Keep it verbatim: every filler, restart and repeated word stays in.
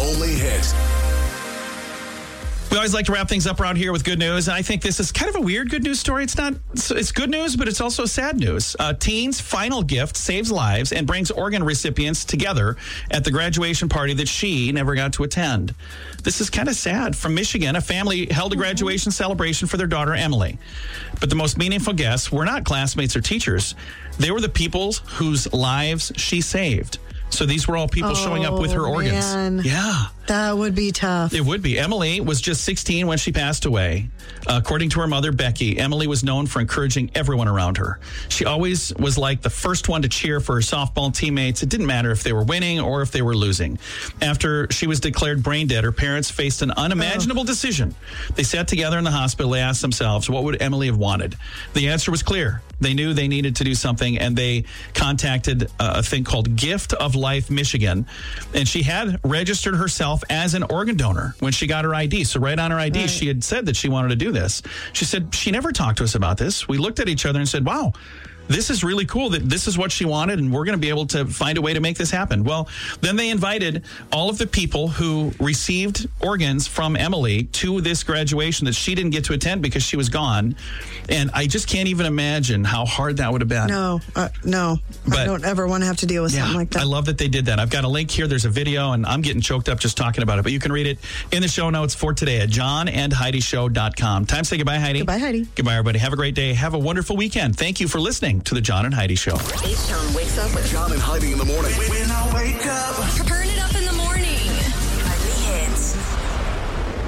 only hit. We always like to wrap things up around here with good news. And I think this is kind of a weird good news story. It's not, it's good news, but it's also sad news. Uh, teen's final gift saves lives and brings organ recipients together at the graduation party that she never got to attend. This is kind of sad. From Michigan, a family held a graduation celebration for their daughter, Emily. But the most meaningful guests were not classmates or teachers. They were the people whose lives she saved. So these were all people oh, showing up with her organs. Man. Yeah. That would be tough. It would be. Emily was just sixteen when she passed away. Uh, according to her mother, Becky, Emily was known for encouraging everyone around her. She always was like the first one to cheer for her softball teammates. It didn't matter if they were winning or if they were losing. After she was declared brain dead, her parents faced an unimaginable oh. decision. They sat together in the hospital. They asked themselves, what would Emily have wanted? The answer was clear. They knew they needed to do something, and they contacted uh, a thing called Gift of Life Michigan. And she had registered herself as an organ donor when she got her I D. So right on her I D, right. she had said that she wanted to do this. She said she never talked to us about this. We looked at each other and said, wow, this is really cool that this is what she wanted, and we're going to be able to find a way to make this happen. Well, then they invited all of the people who received organs from Emily to this graduation that she didn't get to attend because she was gone. And I just can't even imagine how hard that would have been. No, uh, no. But, I don't ever want to have to deal with yeah, something like that. I love that they did that. I've got a link here. There's a video, and I'm getting choked up just talking about it. But you can read it in the show notes for today at john and heidi show dot com. Time to say goodbye, Heidi. Goodbye, Heidi. Goodbye, everybody. Have a great day. Have a wonderful weekend. Thank you for listening to the John and Heidi Show. H-Town wakes up with John and Heidi in the morning. When I wake up.